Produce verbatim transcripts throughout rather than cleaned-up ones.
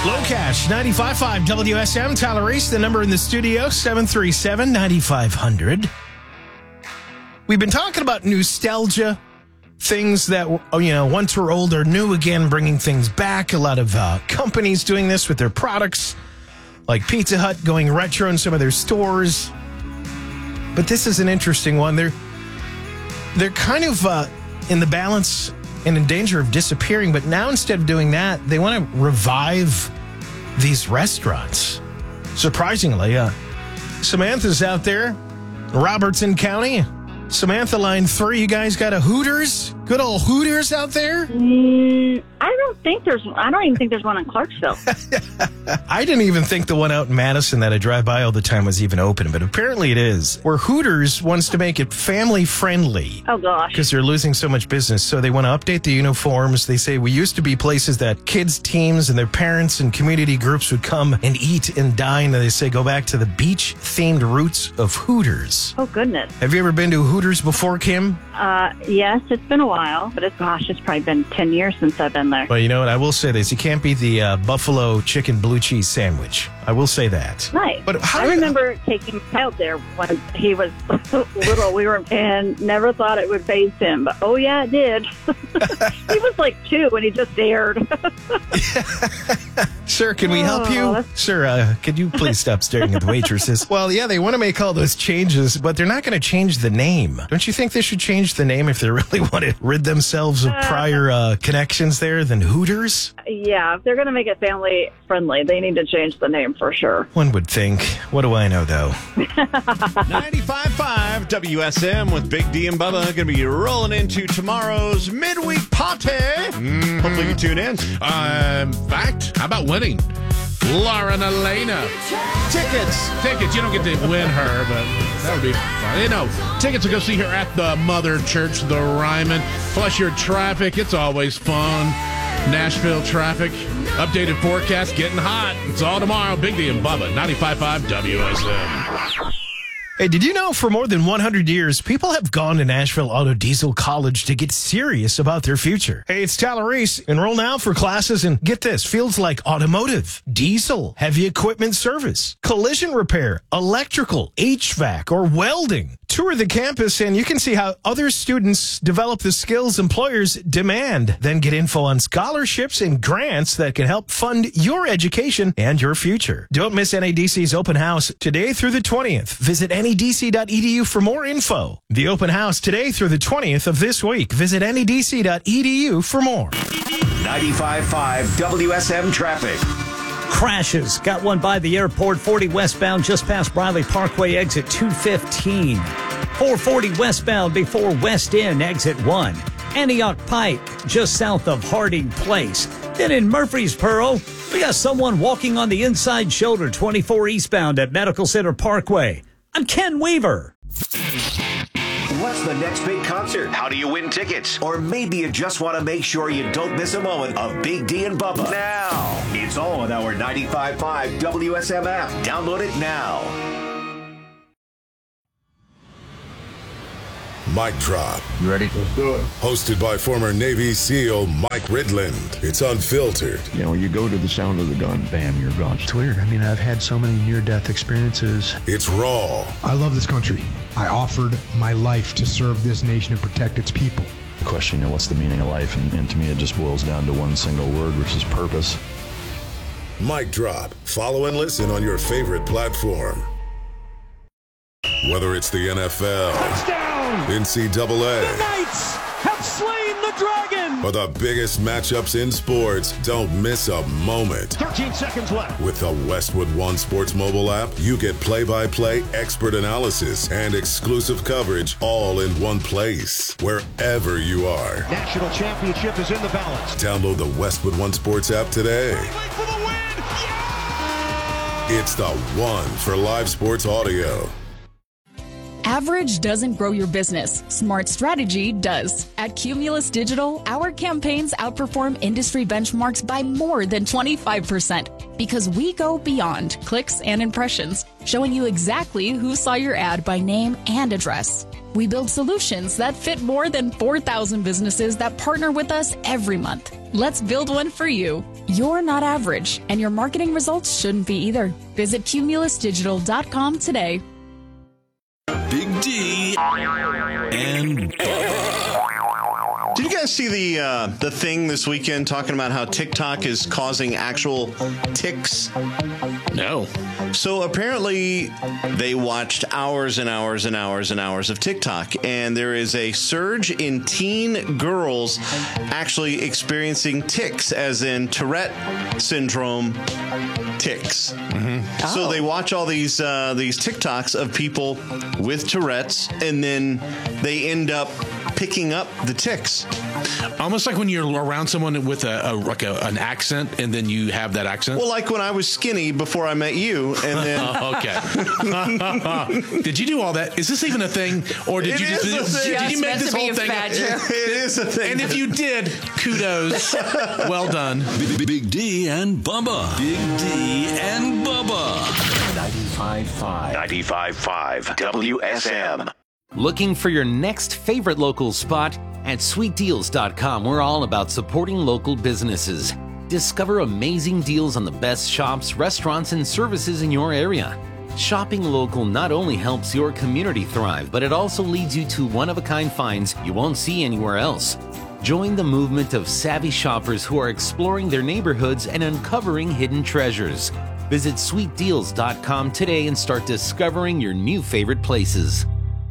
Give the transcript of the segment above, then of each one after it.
Low Cash, ninety-five point five W S M. Tyler Reese, the number in the studio, seven three seven, nine five zero zero. We've been talking about nostalgia, things that, you know, once were old are new again, bringing things back. A lot of uh, companies doing this with their products, like Pizza Hut going retro in some of their stores. But this is an interesting one. They're, they're kind of uh, in the balance and in danger of disappearing, but now instead of doing that, they want to revive these restaurants. Surprisingly, uh, Samantha's out there, Robertson County. Samantha, line three, you guys got a Hooters? Good old Hooters out there? Mm, I don't think there's, I don't even think there's one in Clarksville. I didn't even think the one out in Madison that I drive by all the time was even open, but apparently it is. Where Hooters wants to make it family friendly. Oh, gosh. Because they're losing so much business. So they want to update the uniforms. They say we used to be places that kids' teams and their parents and community groups would come and eat and dine. And they say go back to the beach-themed roots of Hooters. Oh, goodness. Have you ever been to Hooters before, Kim? Uh, yes, it's been a while, but it's, gosh, it's probably been ten years since I've been there. Well, you know what? I will say this. You can't beat the uh, buffalo chicken blue cheese sandwich. I will say that. Nice. But how I remember taking my child there when he was little. We were, and never thought it would faze him, but oh yeah, it did. He was like two when he just dared. Sir, can we help you? Oh, Sir, uh, could you please stop staring at the waitresses? Well, yeah, they want to make all those changes, but they're not going to change the name. Don't you think they should change the name if they really want to rid themselves of prior uh, connections there than Hooters? Yeah, if they're going to make it family friendly, they need to change the name for sure. One would think. What do I know, though? ninety-five point five W S M with Big D and Bubba. Going to be rolling into tomorrow's midweek party. Mm-hmm. Hopefully you tune in. Uh, in fact, how about winning? Lauren Elena. Tickets. Tickets. You don't get to win her, but that would be fun. You know, tickets to go see her at the Mother Church, the Ryman. Plus your traffic. It's always fun. Nashville traffic. Updated forecast. Getting hot. It's all tomorrow. Big D and Bubba. ninety-five point five W S M. Hey, did you know for more than one hundred years, people have gone to Nashville Auto Diesel College to get serious about their future? Hey, it's Tyler Reese. Enroll now for classes and get this, fields like automotive, diesel, heavy equipment service, collision repair, electrical, H V A C, or welding. Tour the campus and you can see how other students develop the skills employers demand. Then get info on scholarships and grants that can help fund your education and your future. Don't miss N A D C's open house today through the twentieth. Visit N A D C dot E D U for more info. The open house today through the twentieth of this week. Visit N A D C dot E D U for more. ninety-five point five W S M traffic. Crashes. Got one by the airport, forty westbound just past Briley Parkway, exit two fifteen. four forty westbound before West End, exit one. Antioch Pike, just south of Harding Place. Then in Murfreesboro, we got someone walking on the inside shoulder, twenty-four eastbound at Medical Center Parkway. I'm Ken Weaver. What's the next big concert? How do you win tickets? Or maybe you just want to make sure you don't miss a moment of Big D and Bubba. Now, it's all on our ninety-five point five W S M app. Download it now. Mic Drop. You ready? Let's do it. Hosted by former Navy SEAL Mike Ridland. It's unfiltered. You know, you go to the sound of the gun, bam, you're gone. It's weird. I mean, I've had so many near-death experiences. It's raw. I love this country. I offered my life to serve this nation and protect its people. The question, you know, what's the meaning of life? And, and to me, it just boils down to one single word, which is purpose. Mic Drop. Follow and listen on your favorite platform. Whether it's the N F L, touchdown, N C double A, the Knights have slain the dragon, or the biggest matchups in sports, don't miss a moment. thirteen seconds left. With the Westwood One Sports mobile app, you get play-by-play expert analysis and exclusive coverage all in one place, wherever you are. National championship is in the balance. Download the Westwood One Sports app today. For the win. Yeah! It's the one for live sports audio. Average doesn't grow your business. Smart strategy does. At Cumulus Digital, our campaigns outperform industry benchmarks by more than twenty-five percent because we go beyond clicks and impressions, showing you exactly who saw your ad by name and address. We build solutions that fit more than four thousand businesses that partner with us every month. Let's build one for you. You're not average, and your marketing results shouldn't be either. Visit cumulus digital dot com today. Big D and Did you guys see the uh, the thing this weekend talking about how TikTok is causing actual ticks? No. So apparently they watched hours and hours and hours and hours of TikTok, and there is a surge in teen girls actually experiencing tics, as in Tourette syndrome tics. Mm-hmm. So Oh. they watch all these uh, these TikToks of people with Tourette's, and then they end up picking up the tics. Almost like when you're around someone with a, a like a, an accent, and then you have that accent. Well, like when I was skinny before I met you, and then okay. Did you do all that? Is this even a thing, or did It you is just a did, thing. did Yeah, you it's make meant this to be whole a thing? fad joke. It is a thing. And if you did, kudos. Well done. Big, Big D and Bubba. Big D and Bubba. ninety-five point five. ninety-five point five W S M. Looking for your next favorite local spot? At sweet deals dot com, we're all about supporting local businesses. Discover amazing deals on the best shops, restaurants, and services in your area. Shopping local not only helps your community thrive, but it also leads you to one-of-a-kind finds you won't see anywhere else. Join the movement of savvy shoppers who are exploring their neighborhoods and uncovering hidden treasures. Visit sweet deals dot com today and start discovering your new favorite places.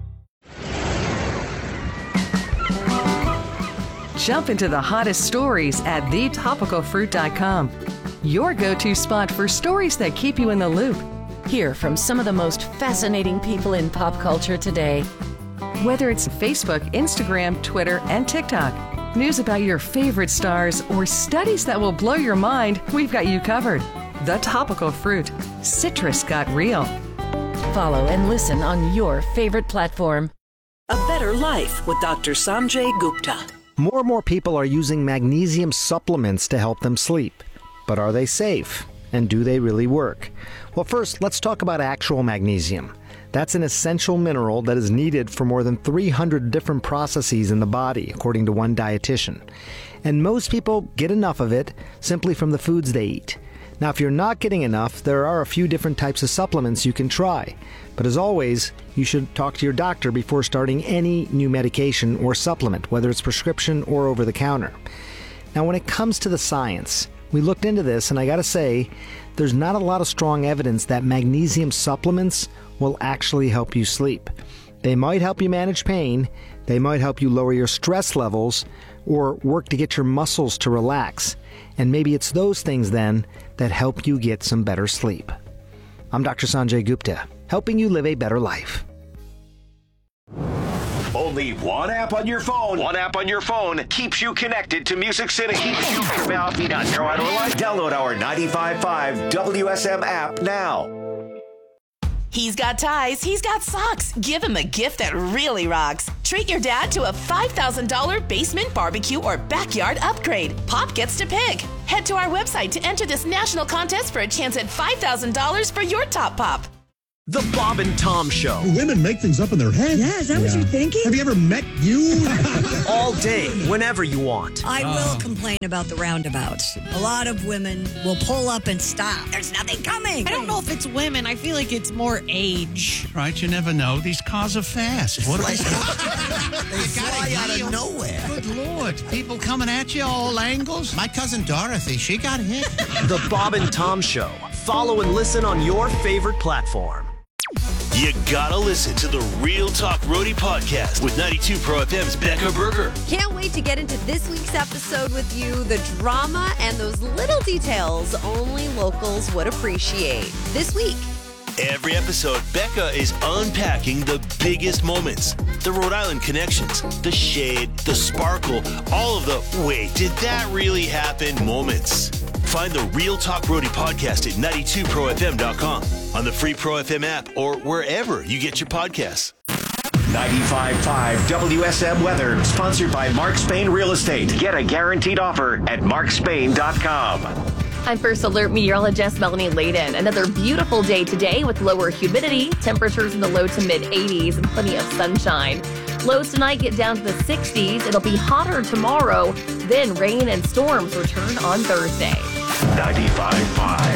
Jump into the hottest stories at the topical fruit dot com. Your go-to spot for stories that keep you in the loop. Hear from some of the most fascinating people in pop culture today. Whether it's Facebook, Instagram, Twitter, and TikTok, news about your favorite stars, or studies that will blow your mind, we've got you covered. The Topical Fruit. Citrus got real. Follow and listen on your favorite platform. A Better Life with Doctor Sanjay Gupta. More and more people are using magnesium supplements to help them sleep. But are they safe? And do they really work? Well, first, let's talk about actual magnesium. That's an essential mineral that is needed for more than three hundred different processes in the body, according to one dietitian. And most people get enough of it simply from the foods they eat. Now, if you're not getting enough, there are a few different types of supplements you can try. But as always, you should talk to your doctor before starting any new medication or supplement, whether it's prescription or over the counter. Now, when it comes to the science, we looked into this, and I gotta say, there's not a lot of strong evidence that magnesium supplements will actually help you sleep. They might help you manage pain, they might help you lower your stress levels, or work to get your muscles to relax. And maybe it's those things then that help you get some better sleep. I'm Doctor Sanjay Gupta, helping you live a better life. Only one app on your phone. One app on your phone keeps you connected to Music City. Keeps you from Download our ninety-five point five W S M app now. He's got ties, he's got socks. Give him a gift that really rocks. Treat your dad to a five thousand dollars basement barbecue or backyard upgrade. Pop gets to pick. Head to our website to enter this national contest for a chance at five thousand dollars for your top pop. The Bob and Tom Show. Women make things up in their head. Yeah, is that yeah. what you're thinking? Have you ever met you? All day, whenever you want. I will oh. complain about the roundabouts. A lot of women will pull up and stop. There's nothing coming. I don't know if it's women. I feel like it's more age. Right, you never know. These cars are fast. What They fly out of nowhere. Good Lord. People coming at you all angles. My cousin Dorothy, she got hit. The Bob and Tom Show. Follow and listen on your favorite platform. You gotta listen to the Real Talk Roadie podcast with ninety-two Pro F M's Becca Berger. Can't wait to get into this week's episode with you. The drama and those little details only locals would appreciate. This week. Every episode, Becca is unpacking the biggest moments, the Rhode Island connections, the shade, the sparkle, all of the wait, did that really happen moments. Find the Real Talk Roadie podcast at ninety-two pro f m dot com, on the free Pro F M app, or wherever you get your podcasts. ninety-five point five W S M weather, sponsored by Mark Spain Real Estate. Get a guaranteed offer at mark spain dot com. I'm First Alert meteorologist Melanie Layden. Another beautiful day today with lower humidity, temperatures in the low to mid eighties, and plenty of sunshine. Lows tonight get down to the sixties. It'll be hotter tomorrow. Then rain and storms return on Thursday. ninety-five point five